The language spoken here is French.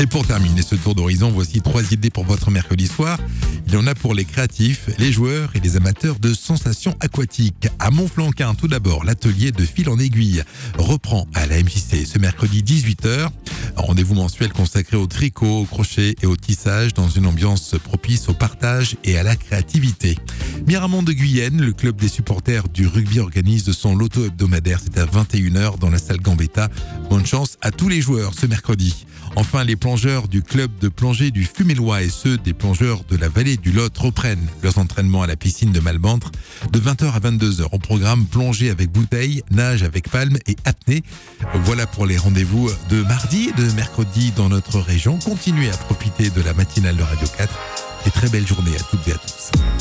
Et pour terminer ce tour d'horizon, voici 3 idées pour votre mercredi soir. Il y en a pour les créatifs, les joueurs et les amateurs de sensations aquatiques. À Montflanquin, tout d'abord, l'atelier de fil en aiguille reprend à la MJC ce mercredi 18h. Un rendez-vous mensuel consacré au tricot, au crochet et au tissage dans une ambiance propice au partage et à la créativité. Miramont de Guyenne, le club des supporters du rugby organise son loto hebdomadaire. C'est à 21h dans la salle Gambetta. Bonne chance à tous les joueurs ce mercredi. Enfin, les plongeurs du club de plongée du Fumélois et ceux des plongeurs de la vallée du Lot reprennent leurs entraînements à la piscine de Malbantre de 20h à 22h. Au programme plongée avec bouteille, nage avec palme et apnée. Voilà pour les rendez-vous de mardi et de mercredi dans notre région. Continuez à profiter de la matinale de Radio 4 et très belle journée à toutes et à tous.